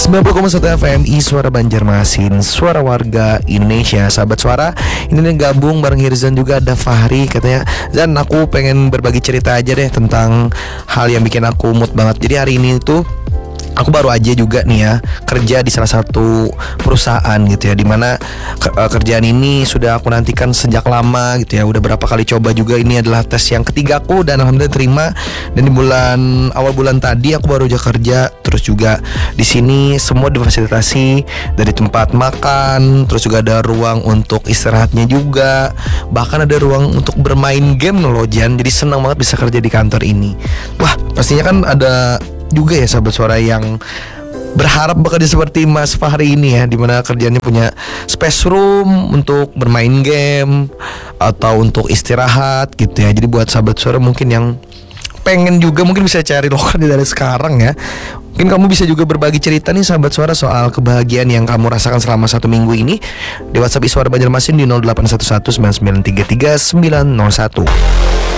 90,1 FMI Suara Banjarmasin, suara warga Indonesia. Sahabat suara, ini nih gabung bareng Hirzan, juga ada Fahri. Katanya, Zan, aku pengen berbagi cerita aja deh tentang hal yang bikin aku mood banget. Jadi hari ini tuh aku baru aja juga nih ya kerja di salah satu perusahaan gitu ya, dimana kerjaan ini sudah aku nantikan sejak lama gitu ya. Udah berapa kali coba juga, ini adalah tes yang ketiga aku dan alhamdulillah terima. Dan di awal bulan tadi aku baru aja kerja. Terus juga di sini semua difasilitasi dari tempat makan, terus juga ada ruang untuk istirahatnya juga, bahkan ada ruang untuk bermain game loh Jan. Jadi senang banget bisa kerja di kantor ini. Wah, pastinya kan ada juga ya sahabat suara yang berharap bekerja seperti Mas Fahri ini ya, dimana kerjanya punya space room untuk bermain game atau untuk istirahat gitu ya. Jadi buat sahabat suara mungkin yang pengen juga, mungkin bisa cari lokal dari sekarang ya. Mungkin kamu bisa juga berbagi cerita nih sahabat suara soal kebahagiaan yang kamu rasakan selama 1 minggu ini di WhatsApp Suara Banjarmasin di 0811 9933 901.